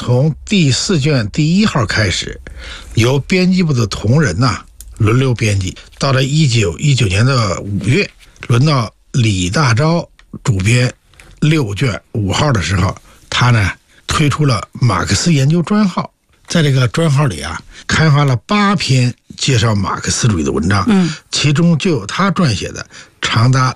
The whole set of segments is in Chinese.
从第4卷第1号开始，由编辑部的同仁轮流编辑，到了1919年的5月，轮到李大钊主编6卷5号的时候，他呢推出了马克思研究专号。在这个专号里刊发了8篇介绍马克思主义的文章，其中就有他撰写的长达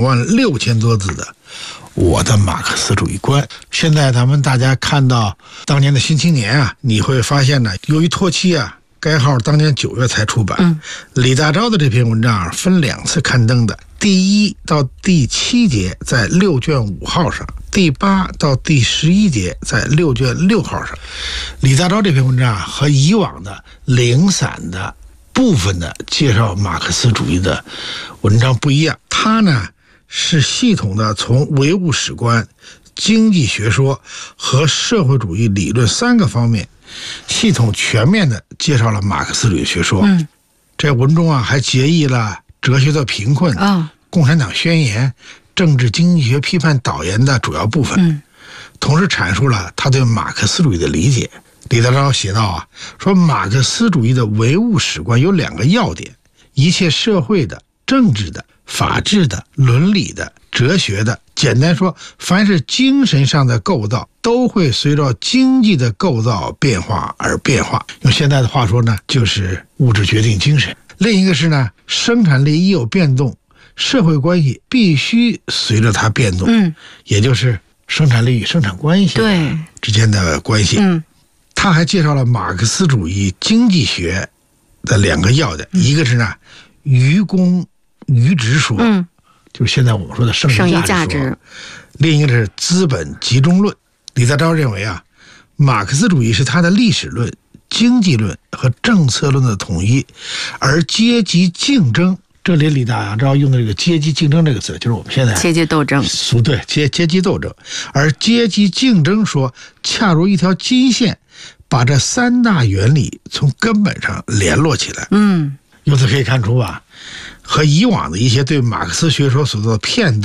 26000多字的《我的马克思主义观》。现在咱们大家看到当年的《新青年》你会发现呢，由于拖期该号当年9月才出版。李大钊的这篇文章分2次刊登的，第1到第7节在6卷5号上，第8到第11节在6卷6号上。李大钊这篇文章和以往的零散的部分的介绍马克思主义的文章不一样，他呢是系统的从唯物史观、经济学说和社会主义理论3个方面系统全面的介绍了马克思主义学说。这文中还结义了哲学的贫困、共产党宣言、政治经济学批判导言的主要部分，同时阐述了他对马克思主义的理解。李大钊写道说马克思主义的唯物史观有2个要点：一切社会的、政治的、法治的、伦理的、哲学的，简单说，凡是精神上的构造都会随着经济的构造变化而变化。用现在的话说呢，就是物质决定精神。另一个是呢，生产力一有变动，社会关系必须随着它变动，也就是生产力与生产关系之间的关系。他还介绍了马克思主义经济学的2个要点，一个是呢愚公愚直说，就是现在我们说的剩余价值说，另一个是资本集中论。李大钊认为马克思主义是他的历史论、经济论和政策论的统一，而阶级竞争，这里李大钊用的这个阶级竞争这个词，就是我们现在阶级斗争， 对，阶级斗争。而阶级竞争说恰如一条金线，把这3大原理从根本上联络起来。由此可以看出和以往的一些对马克思学说所做的片段